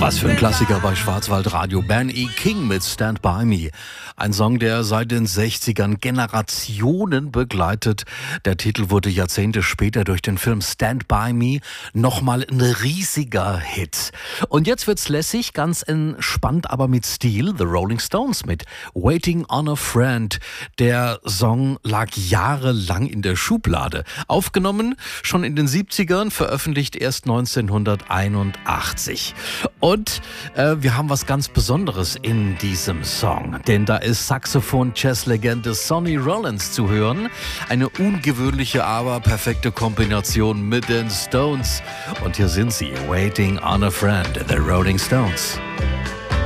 Was für ein Klassiker bei Schwarzwaldradio. Ben E. King mit Stand By Me. Ein Song, der seit den 60ern Generationen begleitet. Der Titel wurde Jahrzehnte später durch den Film Stand By Me nochmal ein riesiger Hit. Und jetzt wird's lässig, ganz entspannt, aber mit Stil. The Rolling Stones mit Waiting on a Friend. Der Song lag jahrelang in der Schublade. Aufgenommen schon in den 70ern, veröffentlicht erst 1981. Und wir haben was ganz Besonderes in diesem Song, denn da ist Saxophon-Jazz-Legende Sonny Rollins zu hören. Eine ungewöhnliche, aber perfekte Kombination mit den Stones. Und hier sind sie, Waiting on a Friend, The Rolling Stones.